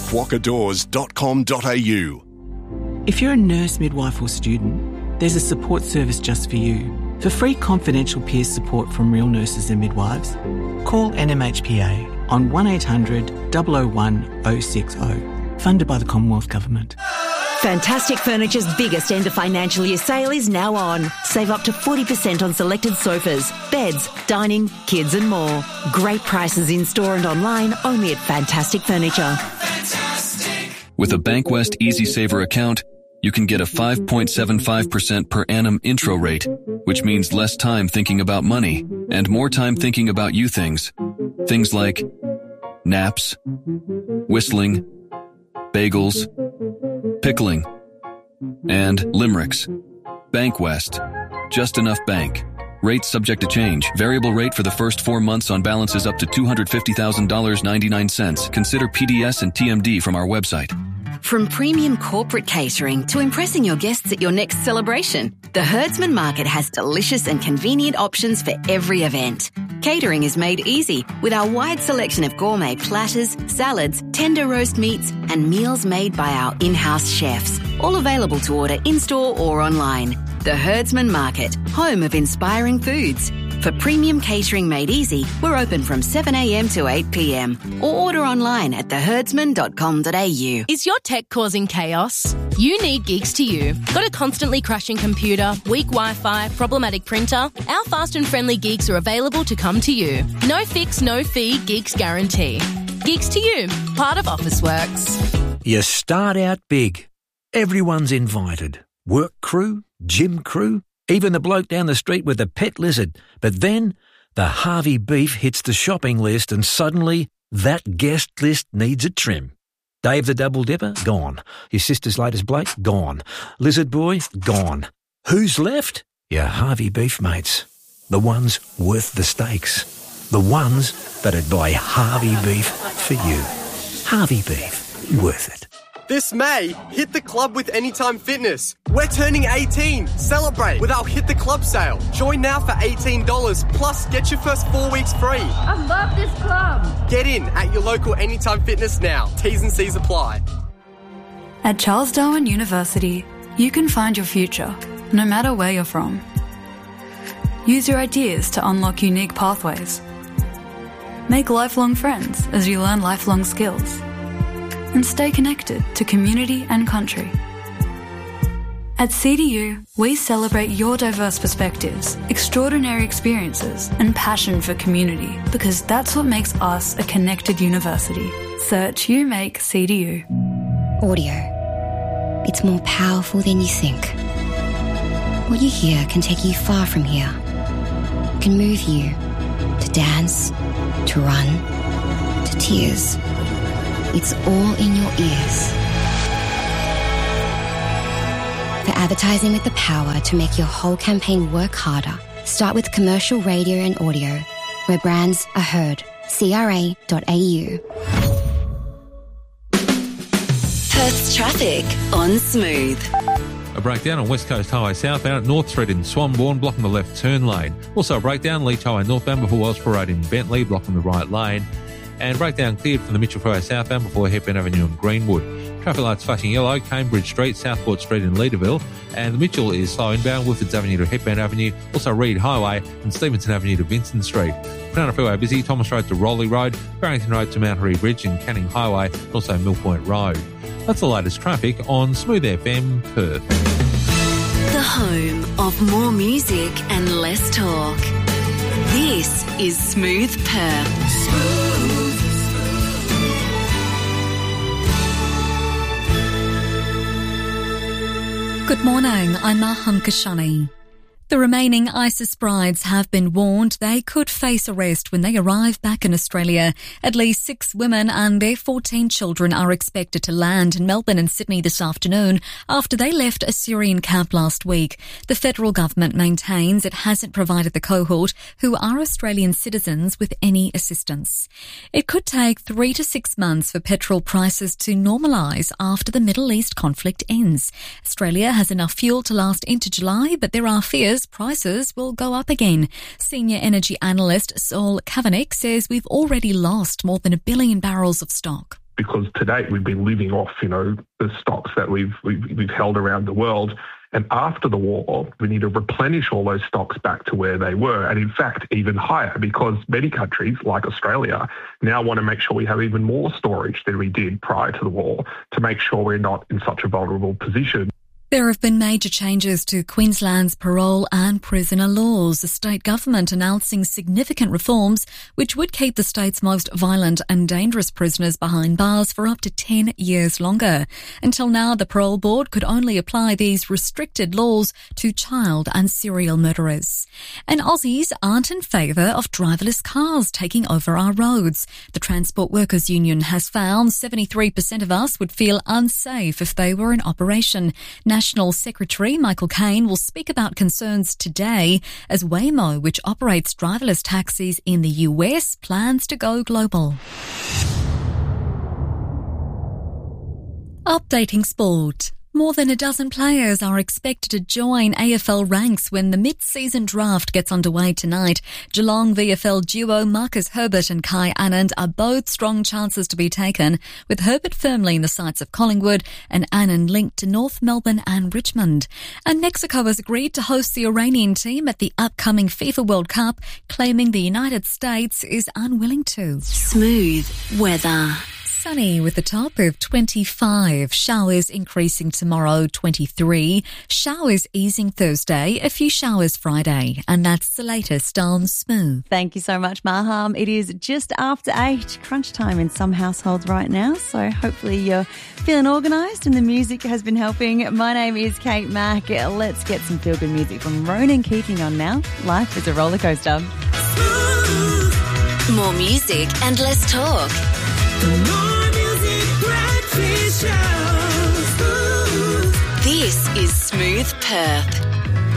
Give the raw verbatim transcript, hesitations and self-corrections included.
waka doors dot com dot a u. If you're a nurse, midwife or student, there's a support service just for you. For free confidential peer support from real nurses and midwives, call N M H P A on one eight hundred, double oh one, oh six oh, funded by the Commonwealth Government. Fantastic Furniture's biggest end of financial year sale is now on. Save up to forty percent on selected sofas, beds, dining, kids and more. Great prices in-store and online only at Fantastic Furniture. Fantastic. With a Bankwest Easy Saver account, you can get a five point seven five percent per annum intro rate, which means less time thinking about money and more time thinking about you things. Things like naps, whistling, bagels, pickling, and limericks. Bankwest. Just enough bank. Rates subject to change. Variable rate for the first four months on balances up to two hundred fifty thousand dollars and ninety-nine cents. Consider P D S and T M D from our website. From premium corporate catering to impressing your guests at your next celebration, the Herdsman Market has delicious and convenient options for every event. Catering is made easy with our wide selection of gourmet platters, salads, tender roast meats, and meals made by our in-house chefs, all available to order in-store or online. The Herdsman Market, home of inspiring foods. For premium catering made easy, we're open from seven a m to eight p m or order online at the herdsman dot com dot a u. Is your tech causing chaos? You need Geeks to You. Got a constantly crashing computer, weak Wi-Fi, problematic printer? Our fast and friendly geeks are available to come to you. No fix, no fee, Geeks guarantee. Geeks to You, part of Officeworks. You start out big. Everyone's invited. Work crew, gym crew, even the bloke down the street with the pet lizard. But then the Harvey beef hits the shopping list and suddenly that guest list needs a trim. Dave the Double Dipper? Gone. Your sister's latest bloke? Gone. Lizard Boy? Gone. Who's left? Your Harvey beef mates. The ones worth the steaks. The ones that'd buy Harvey beef for you. Harvey beef. Worth it. This May, hit the club with Anytime Fitness. We're turning eighteen. Celebrate with our Hit the Club sale. Join now for eighteen dollars, plus get your first four weeks free. I love this club. Get in at your local Anytime Fitness now. T's and C's apply. At Charles Darwin University, you can find your future, no matter where you're from. Use your ideas to unlock unique pathways. Make lifelong friends as you learn lifelong skills. And stay connected to community and country. At C D U, we celebrate your diverse perspectives, extraordinary experiences, and passion for community, because that's what makes us a connected university. Search You Make C D U. Audio. It's more powerful than you think. What you hear can take you far from here. It can move you to dance, to run, to tears. It's all in your ears. For advertising with the power to make your whole campaign work harder, start with commercial radio and audio, where brands are heard. C R A dot A U. Perth's traffic on Smooth. A breakdown on West Coast Highway southbound at North Street in Swanbourne, blocking the left turn lane. Also a breakdown Leach Highway northbound before Wellsborough Road in Bentley, blocking the right lane. And breakdown cleared from the Mitchell Freeway southbound before Hepburn Avenue in Greenwood. Traffic lights flashing yellow, Cambridge Street, Southport Street in Leederville. And the Mitchell is slow inbound, Wilfords Avenue to Hepburn Avenue, also Reed Highway and Stevenson Avenue to Vincent Street. Crown Freeway busy, Thomas Road to Rowley Road, Barrington Road to Mount Harry Bridge and Canning Highway, and also Mill Point Road. That's the latest traffic on Smooth F M Perth. The home of more music and less talk. This is Smooth Perth. Smooth. Good morning, I'm Maham Kashani. The remaining ISIS brides have been warned they could face arrest when they arrive back in Australia. At least six women and their fourteen children are expected to land in Melbourne and Sydney this afternoon after they left a Syrian camp last week. The federal government maintains it hasn't provided the cohort, who are Australian citizens, with any assistance. It could take three to six months for petrol prices to normalise after the Middle East conflict ends. Australia has enough fuel to last into July, but there are fears prices will go up again. Senior energy analyst Saul Kavanagh says we've already lost more than a billion barrels of stock. because to date we've been living off, you know, the stocks that we've, we've, we've held around the world. And after the war, we need to replenish all those stocks back to where they were. And in fact, even higher, because many countries like Australia now want to make sure we have even more storage than we did prior to the war to make sure we're not in such a vulnerable position. There have been major changes to Queensland's parole and prisoner laws, the state government announcing significant reforms which would keep the state's most violent and dangerous prisoners behind bars for up to ten years longer. Until now, the parole board could only apply these restricted laws to child and serial murderers. And Aussies aren't in favour of driverless cars taking over our roads. The Transport Workers Union has found seventy-three percent of us would feel unsafe if they were in operation. National Secretary Michael Caine will speak about concerns today as Waymo, which operates driverless taxis in the U S, plans to go global. Updating sport. More than a dozen players are expected to join A F L ranks when the mid-season draft gets underway tonight. Geelong V F L duo Marcus Herbert and Kai Anand are both strong chances to be taken, with Herbert firmly in the sights of Collingwood and Anand linked to North Melbourne and Richmond. And Mexico has agreed to host the Iranian team at the upcoming FIFA World Cup, claiming the United States is unwilling to. Smooth weather. Sunny with a top of twenty-five. Showers increasing tomorrow, twenty-three. Showers easing Thursday. A few showers Friday. And that's the latest on Smooth. Thank you so much, Maham. It is just after eight. Crunch time in some households right now. So hopefully you're feeling organised and the music has been helping. My name is Kate Mack. Let's get some feel-good music from Ronan Keating on now. Life is a roller coaster. More music and less talk. This is Smooth Perth.